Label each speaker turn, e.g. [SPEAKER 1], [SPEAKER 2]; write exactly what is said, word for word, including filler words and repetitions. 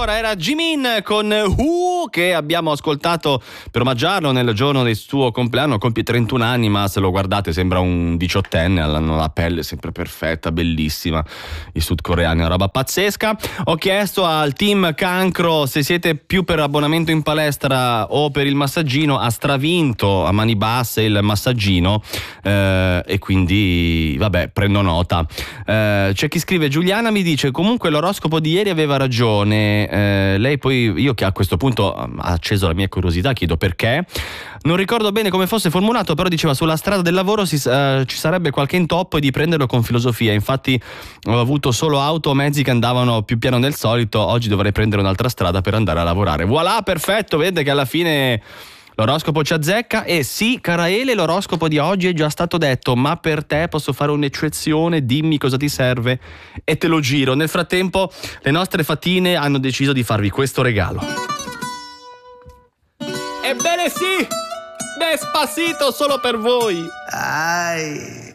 [SPEAKER 1] allora era Jimin con Who, che abbiamo ascoltato per omaggiarlo nel giorno del suo compleanno. Compie trentuno anni, ma se lo guardate sembra un diciottenne, hanno la pelle sempre perfetta, bellissima. I sudcoreani, una roba pazzesca. Ho chiesto al team Cancro se siete più per abbonamento in palestra o per il massaggino. Ha stravinto a mani basse il massaggino, eh, e quindi vabbè, prendo nota. Eh, c'è chi scrive: Giuliana mi dice comunque l'oroscopo di ieri aveva ragione. Eh, lei poi, io che a questo punto ha acceso la mia curiosità, chiedo perché. Non ricordo bene come fosse formulato, però diceva sulla strada del lavoro si, uh, ci sarebbe qualche intoppo e di prenderlo con filosofia. Infatti ho avuto solo auto o mezzi che andavano più piano del solito, oggi dovrei prendere un'altra strada per andare a lavorare. Voilà, perfetto, vede che alla fine l'oroscopo ci azzecca. E sì, cara Ele, l'oroscopo di oggi è già stato detto, ma per te posso fare un'eccezione, dimmi cosa ti serve e te lo giro. Nel frattempo le nostre fatine hanno deciso di farvi questo regalo. Ebbene sì, Despacito solo per voi.
[SPEAKER 2] Ay.